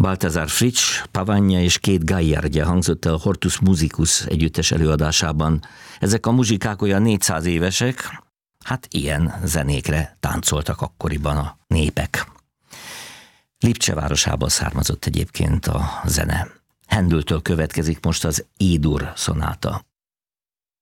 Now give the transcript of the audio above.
Balthazar Fritsch, Pavagna és két Gaillardja hangzott el a Hortus Musicus együttes előadásában. Ezek a muzsikák olyan 400 évesek, hát ilyen zenékre táncoltak akkoriban a népek. Lipcse városából származott egyébként a zene. Händeltől következik most az E-dur szonáta.